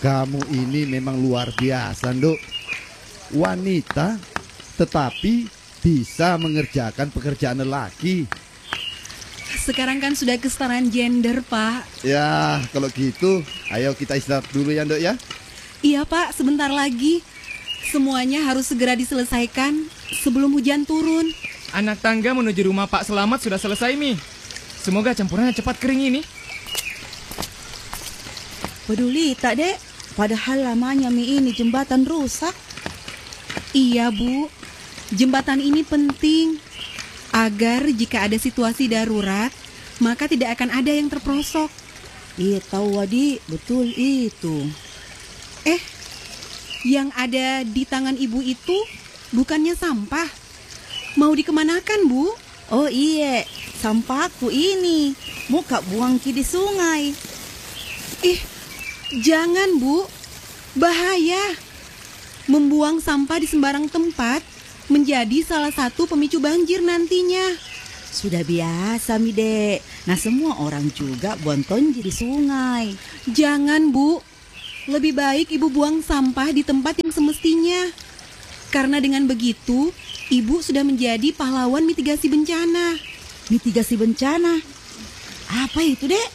Kamu ini memang luar biasa, Nduk. Wanita, tetapi bisa mengerjakan pekerjaan lelaki. Sekarang kan sudah kesetaraan gender, Pak. Ya, kalau gitu, ayo kita istirahat dulu ya, Nduk ya. Iya, Pak, sebentar lagi. Semuanya harus segera diselesaikan sebelum hujan turun. Anak tangga menuju rumah Pak Selamat sudah selesai, Mi. Semoga campurannya cepat kering ini. Peduli tak, Dek? Padahal lamanya Mi ini jembatan rusak. Iya, Bu. Jembatan ini penting agar jika ada situasi darurat, maka tidak akan ada yang terperosok. Iya tahu, Wadi, betul itu. Yang ada di tangan Ibu itu bukannya sampah. Mau dikemanakan, Bu? Oh iya, sampahku ini. Muka buang di sungai. Jangan, Bu. Bahaya. Membuang sampah di sembarang tempat menjadi salah satu pemicu banjir nantinya. Sudah biasa, Mi, Dek. Nah, semua orang juga buang tonji di sungai. Jangan, Bu. Lebih baik Ibu buang sampah di tempat yang semestinya. Karena dengan begitu, Ibu sudah menjadi pahlawan mitigasi bencana. Mitigasi bencana? Apa itu, Dek?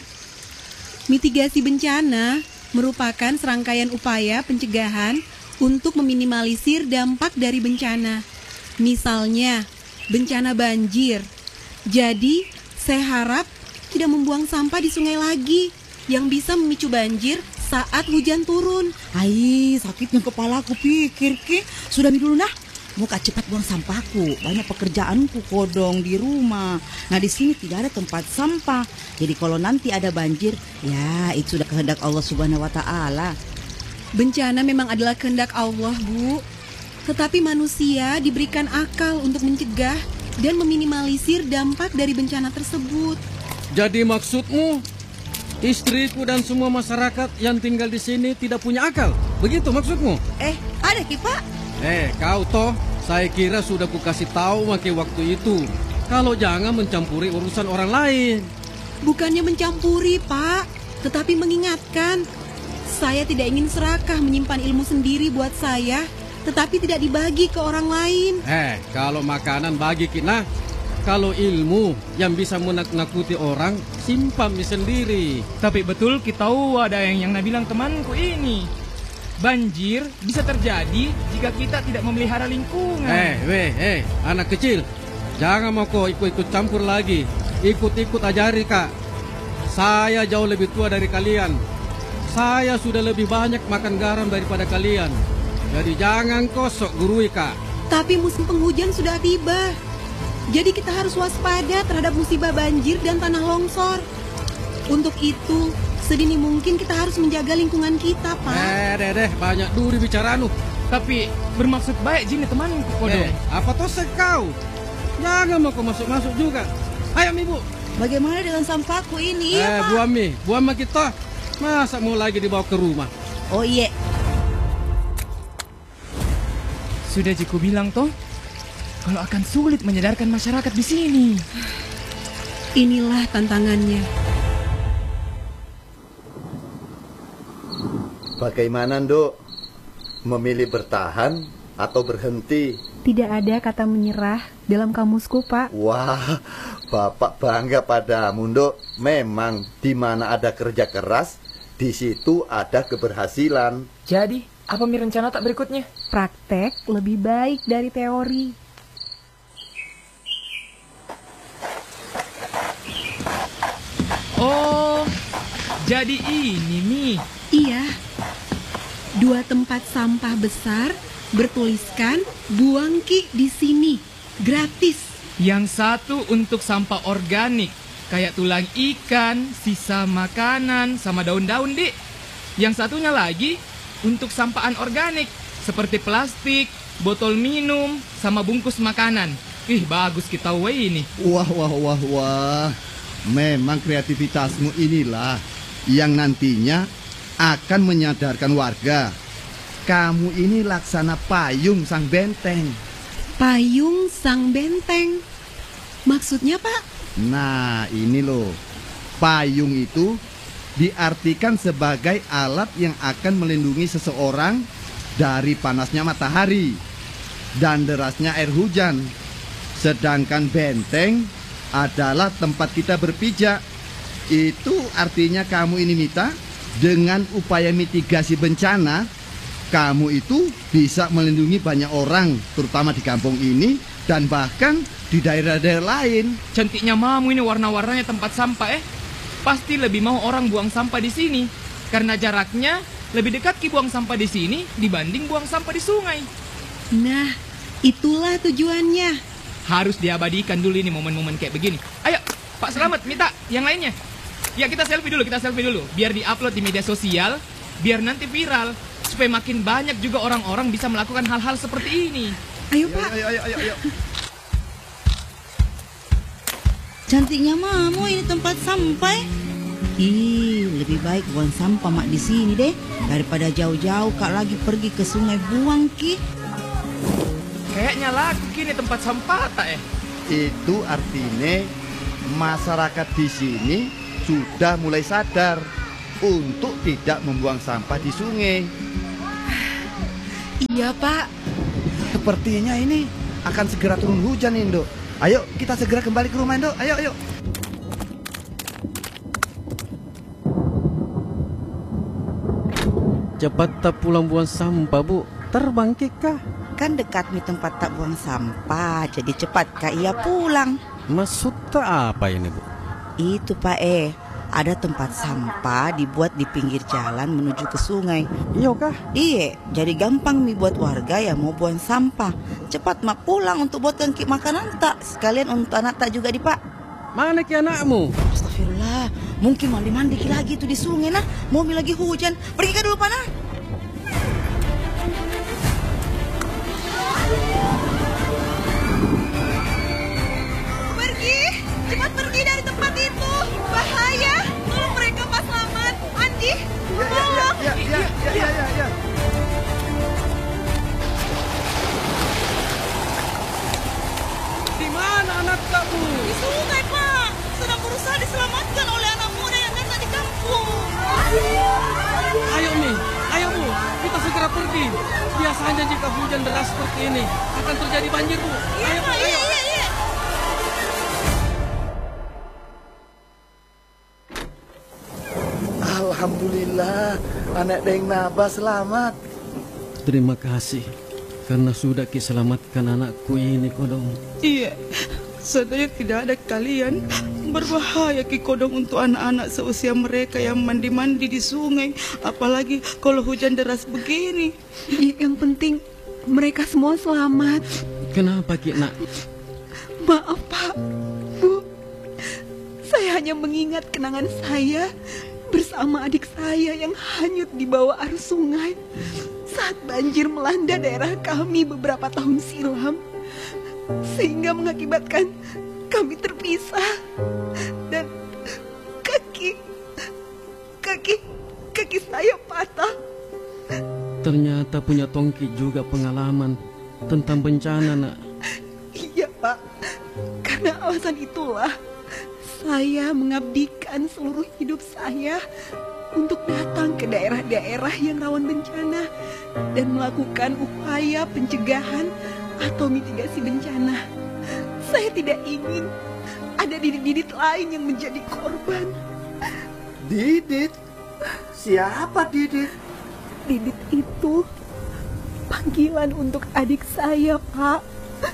Mitigasi bencana merupakan serangkaian upaya pencegahan untuk meminimalisir dampak dari bencana. Misalnya, bencana banjir. Jadi, saya harap tidak membuang sampah di sungai lagi yang bisa memicu banjir saat hujan turun. Ai, sakitnya kepalaku pikir, Ki. Sudah Mi dulu nah. Muka cepat buang sampahku. Banyak pekerjaanku kodong di rumah. Nah, di sini tidak ada tempat sampah. Jadi kalau nanti ada banjir, ya itu sudah kehendak Allah Subhanahu wa taala. Bencana memang adalah kehendak Allah, Bu. Tetapi manusia diberikan akal untuk mencegah dan meminimalisir dampak dari bencana tersebut. Jadi maksudmu, istriku dan semua masyarakat yang tinggal di sini tidak punya akal? Begitu maksudmu? Ada, Ki, Pak? Kau toh, saya kira sudah kukasih tahu maki waktu itu. Kalau jangan mencampuri urusan orang lain. Bukannya mencampuri, Pak, tetapi mengingatkan. Saya tidak ingin serakah menyimpan ilmu sendiri buat saya, tetapi tidak dibagi ke orang lain. Kalau makanan bagi kita, kalau ilmu yang bisa menakut-nakuti orang, simpan sendiri. Tapi betul kita tahu ada yang bilang temanku ini. Banjir bisa terjadi jika kita tidak memelihara lingkungan. Anak kecil, jangan mau kau ikut-ikut campur lagi. Ikut-ikut ajari, Kak. Saya jauh lebih tua dari kalian. Saya sudah lebih banyak makan garam daripada kalian. Jadi jangan kosok gurui, Kak. Tapi musim penghujan sudah tiba. Jadi kita harus waspada terhadap musibah banjir dan tanah longsor. Untuk itu, sedini mungkin kita harus menjaga lingkungan kita, Pak. Banyak duri bicaramu. Tapi bermaksud baik Jin temanku, Kodo. Apa tosek kau? Jangan mau kau masuk-masuk juga. Ayo, Ibu. Bagaimana dengan sampahku ini, ya, Pak? Buang kita. Masa mau lagi dibawa ke rumah? Oh iya. Sudah Jiku bilang toh, kalau akan sulit menyadarkan masyarakat di sini. Inilah tantangannya. Bagaimana, Nduk? Memilih bertahan atau berhenti? Tidak ada kata menyerah dalam kamusku, Pak. Wah, Bapak bangga padamu, Nduk. Memang di mana ada kerja keras, di situ ada keberhasilan. Jadi, apa rencana tak berikutnya? Praktek lebih baik dari teori. Oh, jadi ini, Mi. Iya. 2 tempat sampah besar bertuliskan buang Ki di sini, gratis. Yang satu untuk sampah organik, kayak tulang ikan, sisa makanan, sama daun-daun, Dik. Yang satunya lagi untuk sampah anorganik, seperti plastik, botol minum, sama bungkus makanan. Bagus kita ini. Wah. Memang kreativitasmu inilah yang nantinya akan menyadarkan warga. Kamu ini laksana payung sang benteng. Payung sang benteng? Maksudnya, Pak? Nah, ini loh. Payung itu diartikan sebagai alat yang akan melindungi seseorang dari panasnya matahari dan derasnya air hujan. Sedangkan benteng adalah tempat kita berpijak. Itu artinya kamu ini, Mita, dengan upaya mitigasi bencana, kamu itu bisa melindungi banyak orang, terutama di kampung ini dan bahkan di daerah-daerah lain. Cantiknya mamu ini warna-warnanya tempat sampah Pasti lebih mau orang buang sampah di sini karena jaraknya lebih dekat buang sampah di sini dibanding buang sampah di sungai. Nah, itulah tujuannya. Harus diabadikan dulu ini momen-momen kayak begini. Ayo, Pak Slamet, Mita, yang lainnya. Ya, kita selfie dulu. Biar di-upload di media sosial, biar nanti viral. Supaya makin banyak juga orang-orang bisa melakukan hal-hal seperti ini. Ayo, Pak. Ayo. Cantiknya mamu ini tempat sampah. Lebih baik buang sampah mak di sini deh daripada jauh-jauh kak lagi pergi ke sungai buang ki. Kayaknya laku kini tempat sampah tak Itu artinya masyarakat di sini sudah mulai sadar untuk tidak membuang sampah di sungai. Iya, Pak. Sepertinya ini akan segera turun hujan, Indo. Ayo kita segera kembali ke rumah, Indo. Ayo. Cepat tak pulang buang sampah, Bu. Terbang kah? Kan dekat nih tempat tak buang sampah, jadi cepat kak ia pulang. Maksud tak apa ini, Bu? Itu Pak ada tempat sampah dibuat di pinggir jalan menuju ke sungai. Iya kah? Iya, jadi gampang nih buat warga yang mau buang sampah. Cepat mak pulang untuk buatkan makanan tak, sekalian untuk anak tak juga di Pak. Mana ki anakmu? Astagfirullah, mungkin mau mandi lagi tuh di sungai nah. Mobil lagi hujan, pergi ke dulu panah. Cepat pergi dari tempat itu. Bahaya. Tolong mereka, Pak Slamet. Andi, tolong. Ya. Di mana anak kamu? Di sungai, Pak. Sedang berusaha diselamatkan oleh anak muda yang datang di kampung. Ayo Bu, kita segera pergi. Biasanya jika hujan deras seperti ini akan terjadi banjir, Bu. Ayo Pak, ayo. Iya. Alhamdulillah, anak Deng Naba selamat. Terima kasih karena sudah kiselamatkan anakku ini, Kodong. Iya, seandainya tidak ada kalian, berbahaya Ki Kodong untuk anak-anak seusia mereka yang mandi-mandi di sungai. Apalagi kalau hujan deras begini. Yang penting mereka semua selamat. Kenapa Ki, Nak? Maaf, Pak, Bu. Saya hanya mengingat kenangan saya bersama adik saya yang hanyut di bawah arus sungai saat banjir melanda daerah kami beberapa tahun silam, sehingga mengakibatkan kami terpisah dan kaki saya patah. Ternyata punya Tongki juga pengalaman tentang bencana, Nak. Iya, Pak. Karena alasan itulah saya mengabdikan seluruh hidup saya untuk datang ke daerah-daerah yang rawan bencana dan melakukan upaya pencegahan atau mitigasi bencana. Saya tidak ingin ada Didit-Didit lain yang menjadi korban. Didit? Siapa Didit? Didit itu panggilan untuk adik saya, Pak.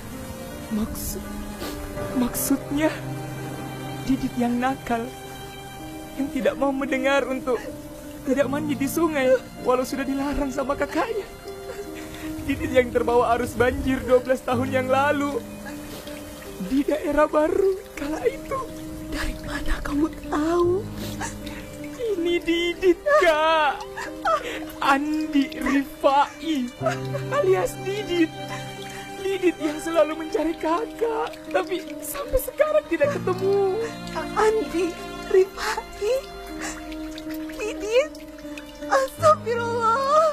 Maksudnya Didit yang nakal, yang tidak mau mendengar untuk tidak mandi di sungai walau sudah dilarang sama kakaknya. Didit yang terbawa arus banjir 12 tahun yang lalu di daerah baru kala itu. Dari mana kamu tahu? Ini Didit, Kak. Andi Rifai alias Didit. Didit yang selalu mencari kakak, tapi sampai sekarang tidak ketemu. Andi Rifai, Didit, astagfirullah.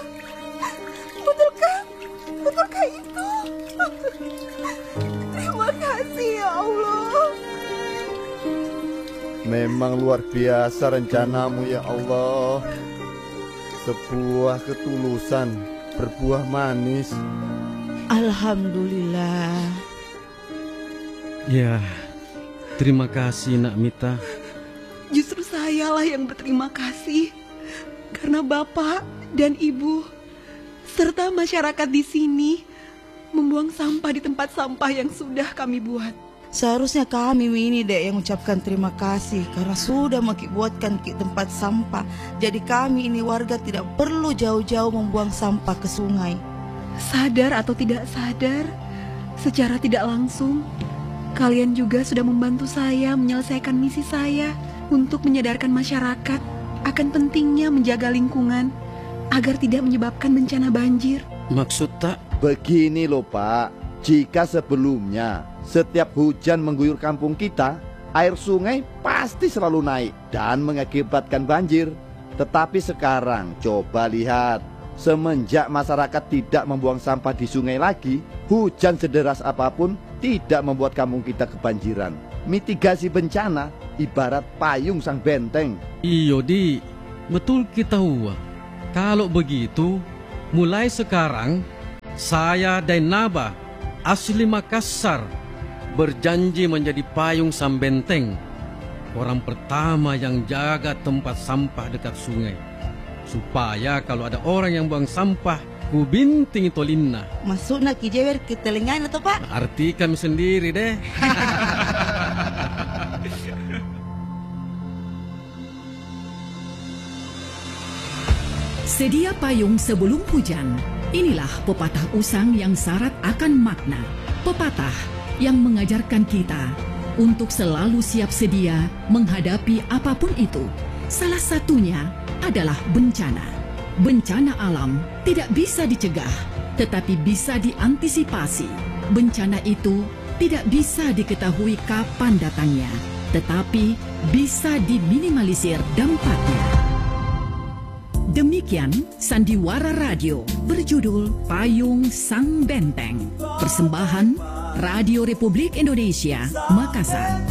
Betulkah itu? Terima kasih ya Allah. Memang luar biasa rencanamu ya Allah. Sebuah ketulusan berbuah manis. Alhamdulillah. Ya, terima kasih Nak Mita. Justru sayalah yang berterima kasih. Karena Bapak dan Ibu serta masyarakat di sini membuang sampah di tempat sampah yang sudah kami buat. Seharusnya kami ini dek yang ucapkan terima kasih karena sudah buatkan tempat sampah. Jadi kami ini warga tidak perlu jauh-jauh membuang sampah ke sungai. Sadar atau tidak sadar, secara tidak langsung, kalian juga sudah membantu saya menyelesaikan misi saya untuk menyadarkan masyarakat akan pentingnya menjaga lingkungan agar tidak menyebabkan bencana banjir. Maksud tak? Begini loh Pak, jika sebelumnya setiap hujan mengguyur kampung kita, air sungai pasti selalu naik dan mengakibatkan banjir. Tetapi sekarang coba lihat, semenjak masyarakat tidak membuang sampah di sungai lagi, hujan sederas apapun tidak membuat kampung kita kebanjiran. Mitigasi bencana ibarat payung sang benteng. Iyo Di, betul kita huwa. Kalau begitu, mulai sekarang saya dan Naba asli Makassar berjanji menjadi payung sang benteng, orang pertama yang jaga tempat sampah dekat sungai, supaya kalau ada orang yang buang sampah, ku binting tolinna. Masukna kijewer ke telinganya atau Pak? Arti kami sendiri deh. Sedia payung sebelum hujan. Inilah pepatah usang yang syarat akan makna. Pepatah yang mengajarkan kita untuk selalu siap sedia menghadapi apapun itu. Salah satunya adalah bencana. Bencana alam tidak bisa dicegah, tetapi bisa diantisipasi. Bencana itu tidak bisa diketahui kapan datangnya, tetapi bisa diminimalisir dampaknya. Demikian Sandiwara Radio berjudul Payung Sang Benteng. Persembahan Radio Republik Indonesia, Makassar.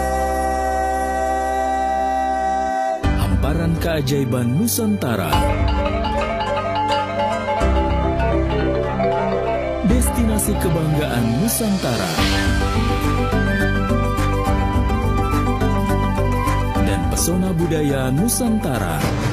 Hamparan keajaiban Nusantara. Destinasi kebanggaan Nusantara. Dan pesona budaya Nusantara.